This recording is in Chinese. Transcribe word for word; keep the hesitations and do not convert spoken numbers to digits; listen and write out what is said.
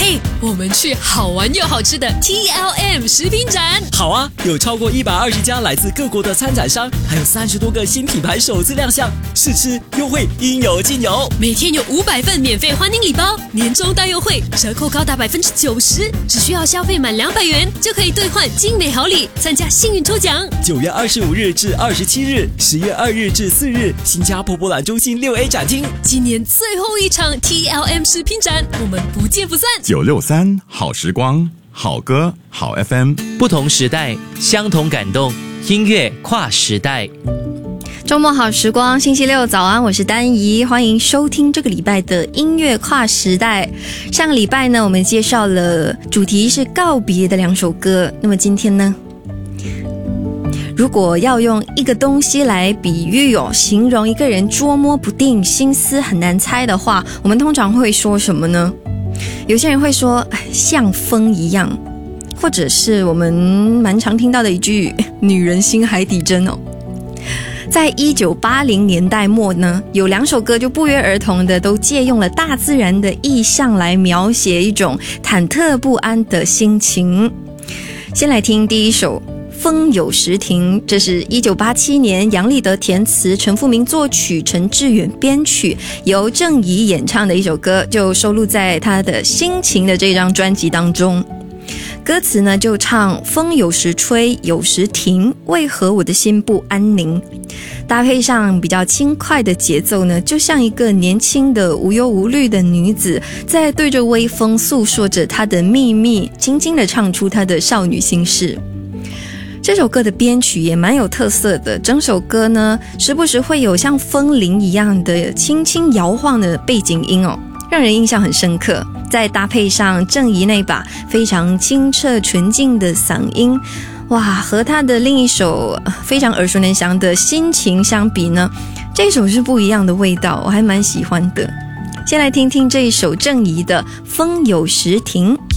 嘿，我们去好玩又好吃的 T L M 食品展。 好啊，有超过一百二十家来自各国的参展商，还有三十多个新品牌首次亮相，试吃优惠应有尽有。 每天有五百份免费欢迎礼包，年终大优惠，折扣高达百分之九十，只需要消费满两百元就可以兑换精美好礼，参加幸运抽奖。 九月二十五日至二十七日，十月二日至四日，新加坡博览中心六 A 展厅， 今年最后一场 T L M 食品展，我们不见不散。 九六三好时光，好歌好 F M， 不同时代，相同感动，音乐跨时代。 周末好时光，星期六早安，我是丹怡，欢迎收听这个礼拜的音乐跨时代。上个礼拜呢，我们介绍了主题是告别的两首歌，那么今天呢，如果要用一个东西来比喻哦，形容一个人捉摸不定，心思很难猜的话，我们通常会说什么呢？有些人会说像风一样，或者是我们蛮常听到的一句女人心海底针哦。在一九八零年代末呢，有两首歌就不约而同的都借用了大自然的意象来描写一种忐忑不安的心情。先来听第一首风有时停，这是一九八七年杨立德填词，陈复明作曲，陈志远编曲，由郑怡演唱的一首歌，就收录在他的心情的这张专辑当中。歌词呢就唱风有时吹有时停，为何我的心不安宁，搭配上比较轻快的节奏呢，就像一个年轻的无忧无虑的女子在对着微风诉说着她的秘密，轻轻地唱出她的少女心事。这首歌的编曲也蛮有特色的，整首歌呢时不时会有像风铃一样的轻轻摇晃的背景音哦，让人印象很深刻。再搭配上郑怡那把非常清澈纯净的嗓音，哇，和她的另一首非常耳熟能详的心情相比呢，这首是不一样的味道，我还蛮喜欢的。先来听听这一首郑怡的风有时停。